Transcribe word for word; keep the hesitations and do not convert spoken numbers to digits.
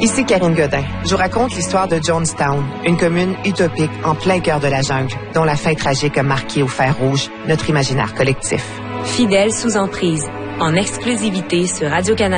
Ici Karine Godin. Je vous raconte l'histoire de Jonestown, une commune utopique en plein cœur de la jungle, dont la fin tragique a marqué au fer rouge notre imaginaire collectif. Fidèle sous emprise, en exclusivité sur Radio-Canada.